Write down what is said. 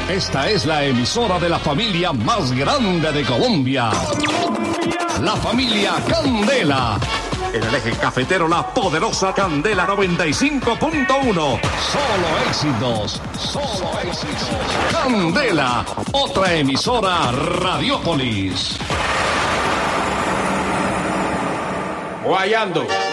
Esta es la emisora de la familia más grande de Colombia. La familia Candela. En el eje cafetero, la poderosa Candela 95.1. Solo éxitos, solo éxitos. Candela, otra emisora Radiópolis. Guayando.